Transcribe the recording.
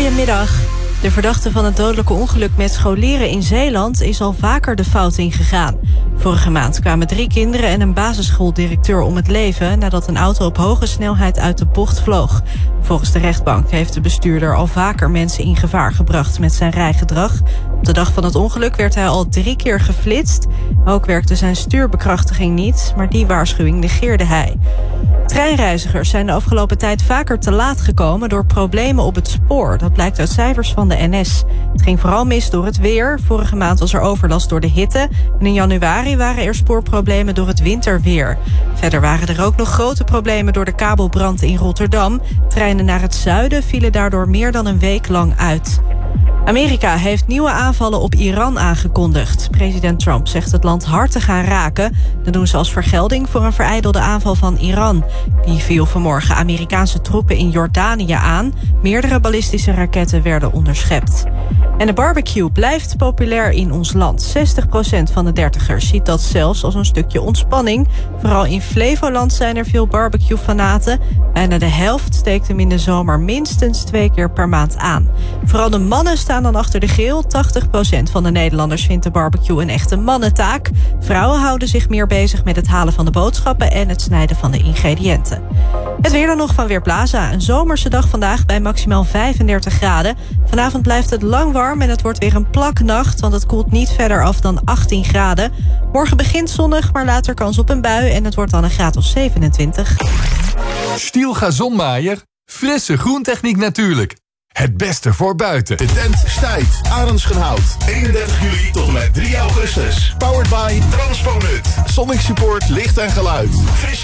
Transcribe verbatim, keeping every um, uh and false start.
Goedemiddag. De verdachte van het dodelijke ongeluk met scholieren in Zeeland is al vaker de fout ingegaan. Vorige maand kwamen drie kinderen en een basisschooldirecteur om het leven nadat een auto op hoge snelheid uit de bocht vloog. Volgens de rechtbank heeft de bestuurder al vaker mensen in gevaar gebracht met zijn rijgedrag. Op de dag van het ongeluk werd hij al drie keer geflitst. Ook werkte zijn stuurbekrachtiging niet, maar die waarschuwing negeerde hij. Treinreizigers zijn de afgelopen tijd vaker te laat gekomen door problemen op het spoor. Dat blijkt uit cijfers van de N S. Het ging vooral mis door het weer. Vorige maand was er overlast door de hitte. En in januari waren er spoorproblemen door het winterweer. Verder waren er ook nog grote problemen door de kabelbrand in Rotterdam. Treinen naar het zuiden vielen daardoor meer dan een week lang uit. Amerika heeft nieuwe aanvallen op Iran aangekondigd. President Trump zegt het land hard te gaan raken. Dat doen ze als vergelding voor een verijdelde aanval van Iran. Die viel vanmorgen Amerikaanse troepen in Jordanië aan. Meerdere ballistische raketten werden onderschept. En de barbecue blijft populair in ons land. zestig procent van de dertigers ziet dat zelfs als een stukje ontspanning. Vooral in Flevoland zijn er veel barbecue-fanaten. Bijna de helft steekt hem in de zomer minstens twee keer per maand aan. Vooral de mannen staan dan achter de grill. tachtig procent van de Nederlanders vindt de barbecue een echte mannentaak. Vrouwen houden zich meer bezig met het halen van de boodschappen en het snijden van de ingrediënten. Het weer dan nog van Weerplaza. Een zomerse dag vandaag bij maximaal vijfendertig graden. Vanavond blijft het lang warm en het wordt weer een plaknacht, want het koelt niet verder af dan achttien graden. Morgen begint zonnig, maar later kans op een bui en het wordt dan een graad of zevenentwintig. Stiel Gazonmaaier. Frisse groentechniek natuurlijk. Het beste voor buiten. De tent Stijt, Arenschenhout. eenendertig juli tot en met drie augustus. Powered by Transponut. Sonic Support, licht en geluid. Frisse